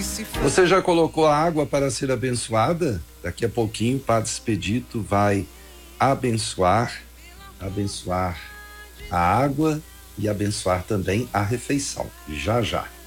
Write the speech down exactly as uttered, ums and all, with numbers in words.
Você já colocou a água para ser abençoada? Daqui a pouquinho o Padre Expedito vai abençoar, abençoar a água e abençoar também a refeição. Já, já.